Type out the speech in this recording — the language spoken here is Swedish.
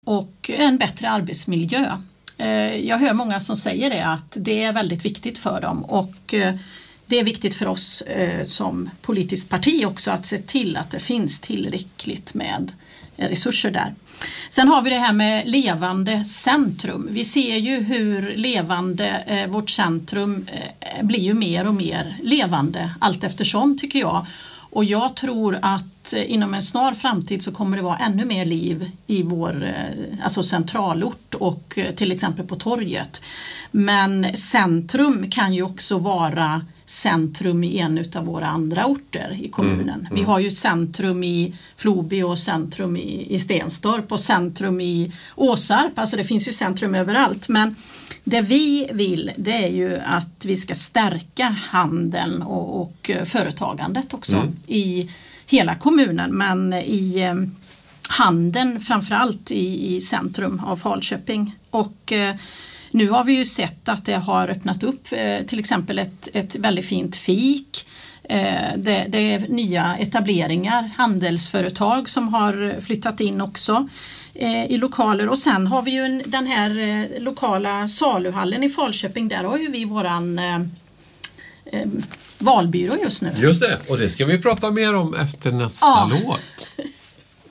och en bättre arbetsmiljö. Jag hör många som säger det, att det är väldigt viktigt för dem, och det är viktigt för oss som politiskt parti också att se till att det finns tillräckligt med resurser där. Sen har vi det här med levande centrum. Vi ser ju hur levande vårt centrum blir ju mer och mer levande allt eftersom, tycker jag. Och jag tror att inom en snar framtid så kommer det vara ännu mer liv i vår centralort och till exempel på torget. Men centrum kan ju också vara centrum i en av våra andra orter i kommunen. Vi har ju centrum i Floby och centrum i Stenstorp och centrum i Åsarp. Alltså det finns ju centrum överallt. Men det vi vill, det är ju att vi ska stärka handeln och företagandet också i hela kommunen. Men i handeln framförallt i centrum av Falköping. Och nu har vi ju sett att det har öppnat upp till exempel ett väldigt fint fik. Det är nya etableringar, handelsföretag som har flyttat in också i lokaler. Och sen har vi ju den här lokala saluhallen i Falköping. Där har ju vi våran valbyrå just nu. Just det, och det ska vi prata mer om efter nästa låt.